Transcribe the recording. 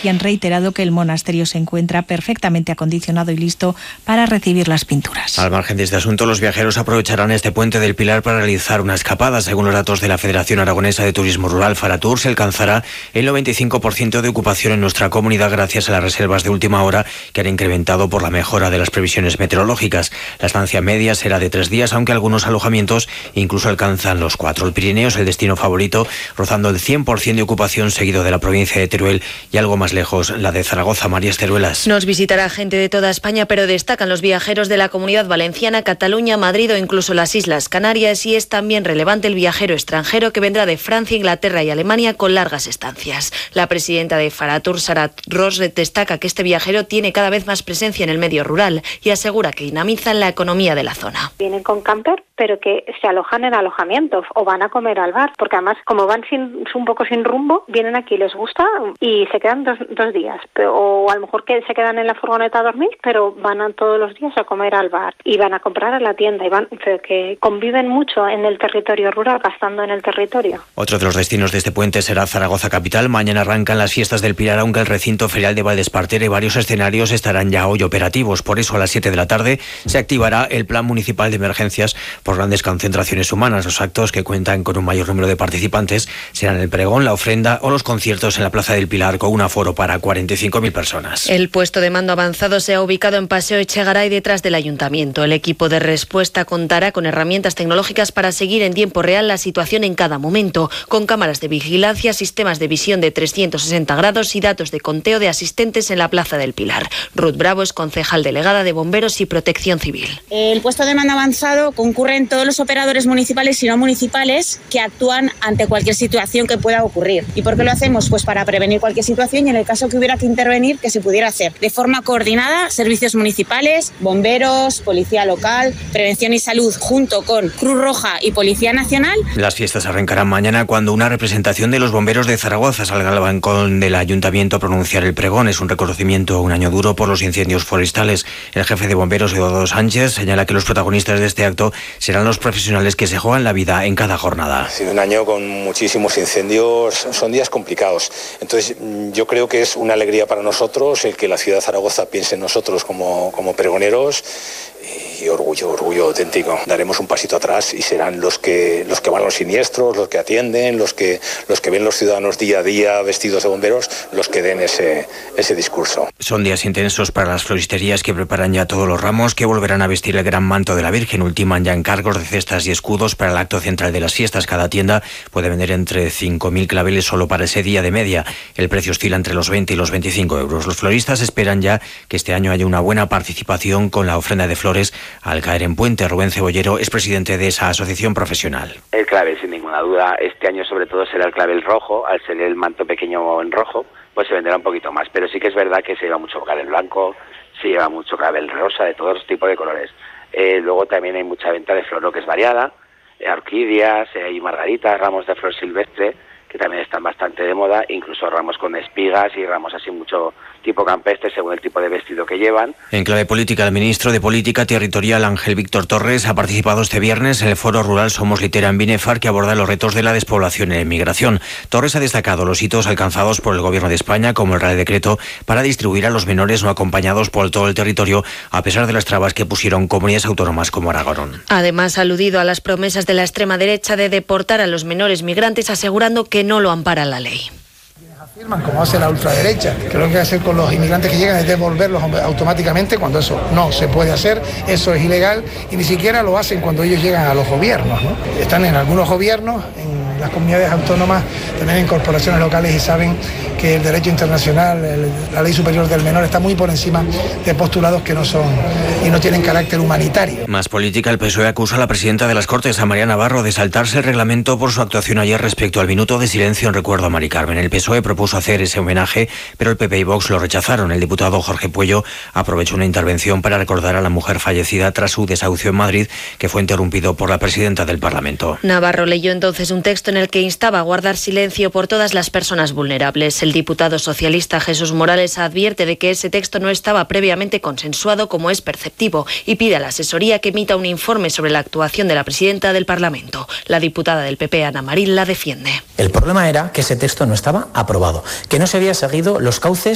y han reiterado que el monasterio se encuentra perfectamente acondicionado y listo para recibir las pinturas. Al margen de este asunto, los viajeros aprovecharán este puente del Pilar para realizar una escapada. Según los datos de la Federación Aragonesa de Turismo Rural, Faratur, se alcanzará el 95% de ocupación en nuestra comunidad gracias a las reservas de última hora que han incrementado por la mejora de las previsiones meteorológicas. La estancia media será de 3 días, aunque algunos alojamientos incluso alcanzan los 4. El Pirineo es el destino favorito, rozando el 100% de ocupación, seguido de la provincia de Teruel y algo más lejos la de Zaragoza. María Esteruelas. Nos visitará gente de toda España, pero destacan los viajeros de la Comunidad Valenciana, Cataluña, Madrid o incluso las Islas Canarias, y es también relevante el viajero extranjero que vendrá de Francia, Inglaterra y Alemania con largas estancias. La presidenta de Faratur, Sara Ross, destaca que este viajero tiene cada vez más presencia en el medio rural y asegura que dinamizan la economía de la zona. Vienen con camper, pero que se alojan en alojamientos o van a comer al bar, porque además como van un poco sin rumbo, vienen aquí, les gusta y se quedan dos días, o a lo mejor que se quedan en la furgoneta a dormir, pero van todos los días a comer al bar y van a comprar a la tienda y pero que conviven mucho en el territorio rural, gastando en el territorio. Otro de los destinos de este puente será Zaragoza capital. Mañana arrancan las fiestas del Pilar, aunque el recinto ferial de Valdespartera y varios escenarios estarán ya hoy operativos. Por eso a las 7 de la tarde se activará el Plan Municipal de Emergencias por grandes concentraciones humanas. Los actos, que cuentan con un mayor número de participantes, serán el pregón, la ofrenda o los conciertos en la Plaza del Pilar, con un aforo para 45.000 personas. El puesto de mando avanzado se ha ubicado en Paseo Echegaray, detrás del Ayuntamiento. El equipo de respuesta contará con herramientas tecnológicas para seguir en tiempo real la situación en cada momento, con cámaras de vigilancia, sistemas de visión de 360 grados y datos de conteo de asistentes en la Plaza del Pilar. Ruth Bravo es concejal delegada de Bomberos y Protección Civil. El puesto de mando avanzado concurren todos los operadores municipales y no municipales que actúan ante cualquier situación que pueda ocurrir. ¿Y por qué lo hacemos? Pues para prevenir cualquier situación y en el caso que hubiera que intervenir, que se pudiera hacer de forma coordinada, servicios municipales, bomberos, policía local, prevención y salud, junto con Cruz Roja y Policía Nacional. Las fiestas arrancarán mañana cuando una representación de los bomberos de Zaragoza salga al balcón del Ayuntamiento a pronunciar el pregón. Es un reconocimiento a un año duro por los incendios forestales. El jefe de bomberos, Eduardo Sánchez, señala que los protagonistas de este acto serán los profesionales que se juegan la vida en cada jornada. Ha sido un año con muchísimos incendios, son días complicados. Entonces yo creo que es una alegría para nosotros el que la ciudad de Zaragoza piense en nosotros como pregoneros, y orgullo auténtico. Daremos un pasito atrás y serán los que van a los siniestros, los que atienden, los que ven los ciudadanos día a día vestidos de bomberos, los que den ese discurso. Son días intensos para las floristerías, que preparan ya todos los ramos que volverán a vestir el gran manto de la Virgen. Ultiman ya encargos de cestas y escudos para el acto central de las fiestas. Cada tienda puede vender entre 5.000 claveles solo para ese día de media. El precio oscila entre los 20 y los 25 euros. Los floristas esperan ya que este año haya una buena participación con la ofrenda de flores al caer en puente. Rubén Cebollero es presidente de esa asociación profesional. El clavel, sin ninguna duda, este año sobre todo será el clavel rojo. Al ser el manto pequeño en rojo, pues se venderá un poquito más, pero sí que es verdad que se lleva mucho clavel blanco, se lleva mucho clavel rosa, de todos los tipos de colores. Luego también hay mucha venta de flor, que es variada, orquídeas, hay margaritas, ramos de flor silvestre, que también están bastante de moda, incluso ramos con espigas y ramos así mucho tipo campestre, según el tipo de vestido que llevan. En clave política, el ministro de Política Territorial, Ángel Víctor Torres, ha participado este viernes en el foro rural Somos Litera en Binefar, que aborda los retos de la despoblación y la inmigración. Torres ha destacado los hitos alcanzados por el Gobierno de España, como el Real Decreto para distribuir a los menores no acompañados por todo el territorio, a pesar de las trabas que pusieron comunidades autónomas como Aragón. Además, ha aludido a las promesas de la extrema derecha de deportar a los menores migrantes, asegurando que no lo ampara la ley. Afirman, como hace la ultraderecha, que lo que hay que hacer con los inmigrantes que llegan es devolverlos automáticamente, cuando eso no se puede hacer, eso es ilegal, y ni siquiera lo hacen cuando ellos llegan a los gobiernos, ¿no? Están en algunos gobiernos, en las comunidades autónomas, también en corporaciones locales, y saben que el derecho internacional, la ley superior del menor, está muy por encima de postulados que no son y no tienen carácter humanitario. Más política, el PSOE acusa a la presidenta de las Cortes, a María Navarro, de saltarse el reglamento por su actuación ayer respecto al minuto de silencio en recuerdo a Mari Carmen. El PSOE propuso hacer ese homenaje, pero el PP y Vox lo rechazaron. El diputado Jorge Puello aprovechó una intervención para recordar a la mujer fallecida tras su desahucio en Madrid, que fue interrumpido por la presidenta del Parlamento. Navarro leyó entonces un texto en el que instaba a guardar silencio por todas las personas vulnerables. El diputado socialista Jesús Morales advierte de que ese texto no estaba previamente consensuado, como es perceptivo, y pide a la asesoría que emita un informe sobre la actuación de la presidenta del Parlamento. La diputada del PP, Ana Marín, la defiende. El problema era que ese texto no estaba aprobado, que no se había seguido los cauces